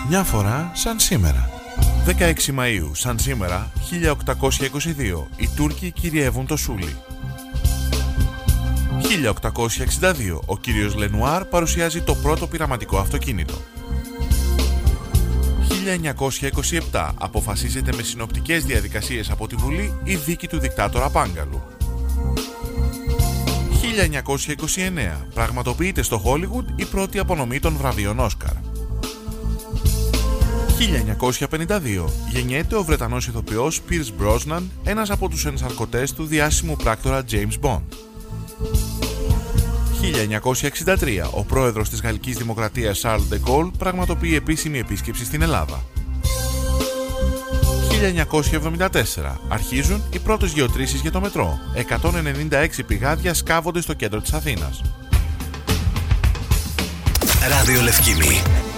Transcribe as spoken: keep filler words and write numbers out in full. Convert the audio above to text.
Μια φορά σαν σήμερα. δεκαέξι Μαΐου, σαν σήμερα, χίλια οκτακόσια είκοσι δύο, οι Τούρκοι κυριεύουν το Σούλι. χίλια οκτακόσια εξήντα δύο, ο κύριος Λενουάρ παρουσιάζει το πρώτο πειραματικό αυτοκίνητο. χίλια εννιακόσια είκοσι επτά, αποφασίζεται με συνοπτικές διαδικασίες από τη Βουλή η δίκη του δικτάτορα Πάγκαλου. χίλια εννιακόσια είκοσι εννέα, πραγματοποιείται στο Χόλιγουντ η πρώτη απονομή των βραβείων Όσκαρ. χίλια εννιακόσια πενήντα δύο, γεννιέται ο Βρετανός ηθοποιός Πίρς Μπρόσναν, ένας από τους ενσαρκωτές του διάσημου πράκτορα James Bond. χίλια εννιακόσια εξήντα τρία, ο πρόεδρος της Γαλλικής Δημοκρατίας Charles de Gaulle πραγματοποιεί επίσημη επίσκεψη στην Ελλάδα. χίλια εννιακόσια εβδομήντα τέσσερα, αρχίζουν οι πρώτες γεωτρήσεις για το μετρό. εκατόν ενενήντα έξι πηγάδια σκάβονται στο κέντρο της Αθήνας. Ράδιο Λευκήμη.